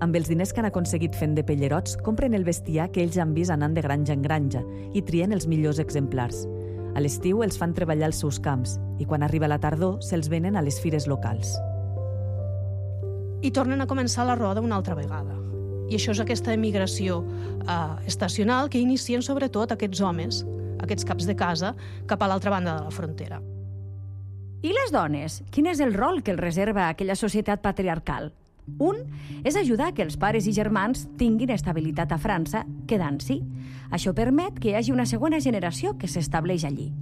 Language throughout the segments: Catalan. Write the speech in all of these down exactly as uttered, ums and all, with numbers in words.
Amb els diners que han aconseguit fent de pellerots, compren el bestiar que ells han vist anant de granja en granja i trien els millors exemplars. A l'estiu els fan treballar als seus camps i quan arriba la tardor se'ls venen a les fires locals. I tornen a començar la roda una altra vegada. I això és aquesta emigració eh, estacional que inicien sobretot aquests homes, aquests caps de casa, cap a l'altra banda de la frontera. I les dones? Quin és el rol que els reserva aquella societat patriarcal? Un és ajudar que els pares i germans tinguin estabilitat a França, quedant-s'hi. Això permet que hi hagi una segona generació que s'estableix allí.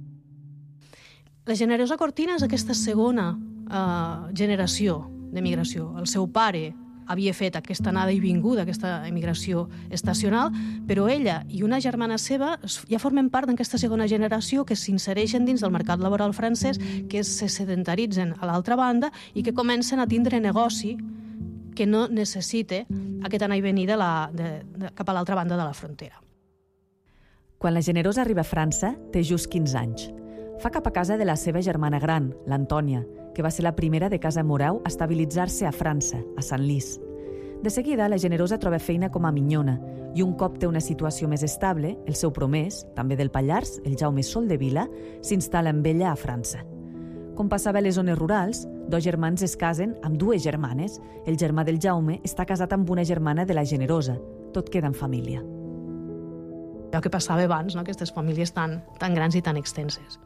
La generosa Cortina és aquesta segona eh, generació d'emigració. El seu pare havia fet aquesta anada i vinguda, aquesta emigració estacional, però ella i una germana seva ja formen part d'aquesta segona generació que s'insereixen dins del mercat laboral francès, que se sedentaritzen a l'altra banda i que comencen a tindre negoci que no necessita aquest anar i venir de la, de, de, cap a l'altra banda de la frontera. Quan la Generosa arriba a França, té just quinze anys. Fa cap a casa de la seva germana gran, l'Antònia, que va ser la primera de Casa Moreu a estabilitzar-se a França, a Senlis. De seguida, la Generosa troba feina com a minyona i un cop té una situació més estable, el seu promès, també del Pallars, el Jaume Soldevila, s'instal·la amb ella a França. Com passava a les zones rurals, dos germans es casen amb dues germanes. El germà del Jaume està casat amb una germana de la Generosa. Tot queda en família. Allò que passava abans, no? Aquestes famílies tan, tan grans i tan extenses.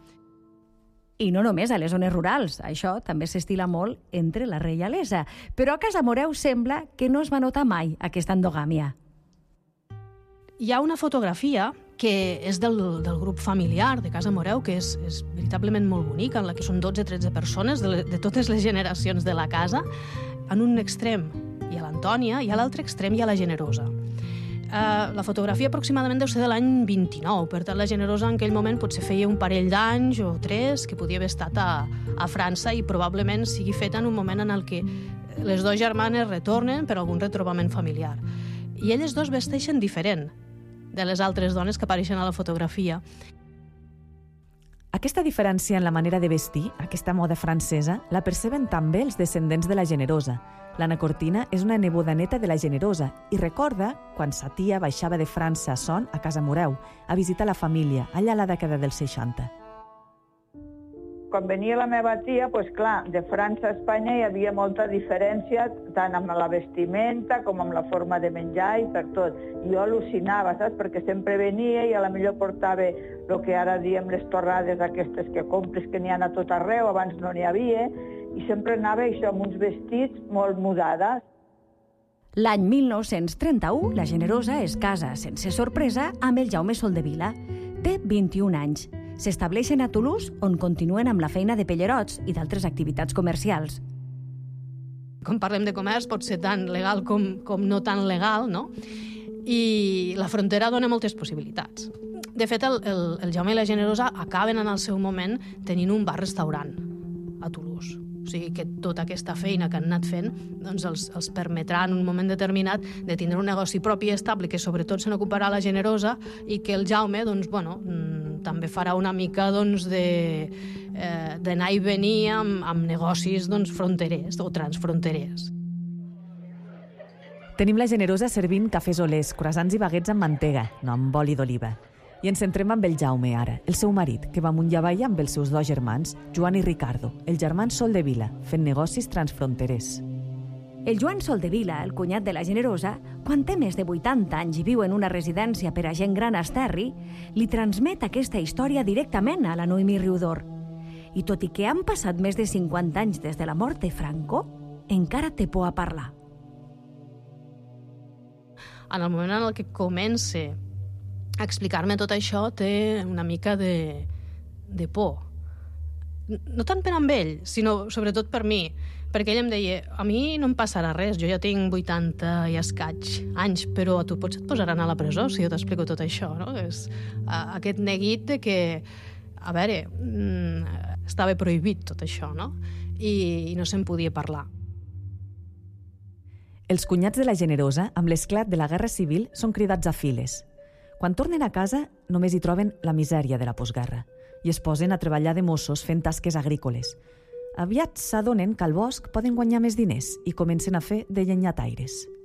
I no només a les zones rurals, això també s'estila molt entre la reialesa. Però a Casa Moreu sembla que no es va notar mai aquesta endogàmia. Hi ha una fotografia que és del, del grup familiar de Casa Moreu, que és, és veritablement molt bonica, en la que són dotze o tretze persones de, le, de totes les generacions de la casa. En un extrem hi ha l'Antònia i a l'altre extrem hi ha la Generosa. Uh, la fotografia aproximadament deu ser de l'any vint-i-nou, per tant la Generosa en aquell moment potser feia un parell d'anys o tres que podia haver estat a, a França i probablement sigui feta en un moment en el que les dues germanes retornen per algun retrobament familiar. I elles dos vesteixen diferent de les altres dones que apareixen a la fotografia. Aquesta diferència en la manera de vestir, aquesta moda francesa, la perceben també els descendents de la Generosa. L'Anna Cortina és una neboda neta de la Generosa i recorda quan sa tia baixava de França a Son, a Casa Moreu, a visitar la família, allà a la dècada dels seixanta. Quan venia la meva tia, doncs clar, de França a Espanya hi havia molta diferència, tant amb la vestimenta com amb la forma de menjar i per tot. I jo al·lucinava, saps? Perquè sempre venia i a la millor portava el que ara diem les torrades aquestes que compres, que n'hi ha a tot arreu, abans no n'hi havia, i sempre anava això amb uns vestits molt mudades. L'any mil nou-cents trenta-u, la Generosa es casa, sense sorpresa, amb el Jaume Soldevila. Té vint-i-un anys. S'estableixen a Toulouse, on continuen amb la feina de pellerots i d'altres activitats comercials. Quan parlem de comerç pot ser tant legal com, com no tan legal, no? I la frontera dona moltes possibilitats. De fet, el, el, el Jaume i la Generosa acaben en el seu moment tenint un bar-restaurant a Toulouse. O sigui que tota aquesta feina que han anat fent doncs els, els permetrà en un moment determinat de tindre un negoci propi i estable que sobretot se n'ocuparà la Generosa i que el Jaume doncs, bueno, també farà una mica doncs, de, eh, d'anar i venir amb, amb negocis doncs, fronterers o transfronterers. Tenim la Generosa servint cafès olers, croissants i baguets amb mantega, no amb oli d'oliva. I ens centrem amb el Jaume ara, el seu marit, que va amunt i avall amb els seus dos germans, Joan i Ricardo, el germans Soldevila, fent negocis transfronterers. El Joan Soldevila, el cunyat de la Generosa, quan té més de vuitanta anys i viu en una residència per a gent gran a Esterri, li transmet aquesta història directament a la Noemí Riudor. I tot i que han passat més de cinquanta anys des de la mort de Franco, encara té por a parlar. En el moment en el que comença a explicar-me tot això, té una mica de, de por. No tant per amb ell, sinó sobretot per mi, perquè ell em deia, a mi no em passarà res, jo ja tinc vuitanta i escaig anys, però a tu potser et posaran a la presó si jo t'explico tot això, no? És uh, aquest neguit de que, a veure, mm, estava prohibit tot això, no? I, i no se'n podia parlar. Els cunyats de la Generosa, amb l'esclat de la Guerra Civil, són cridats a files. Quan tornen a casa, només hi troben la misèria de la postguerra i es posen a treballar de mossos fent tasques agrícoles. Aviat s'adonen que al bosc poden guanyar més diners i comencen a fer de llenyataires.